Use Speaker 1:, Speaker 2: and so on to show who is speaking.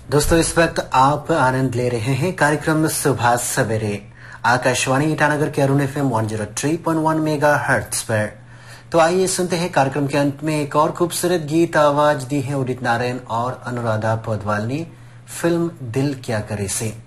Speaker 1: दोस्तों, इस वक्त आप आनंद ले रहे हैं कार्यक्रम सुबह सवेरे आकाशवाणी ईटानगर के अरुण FM 103.1 मेगाहर्ट्ज पर। तो आइए सुनते हैं कार्यक्रम के अंत में एक और खूबसूरत गीत। आवाज दी है उदित नारायण और अनुराधा पौडवाल ने, फिल्म दिल क्या करे से।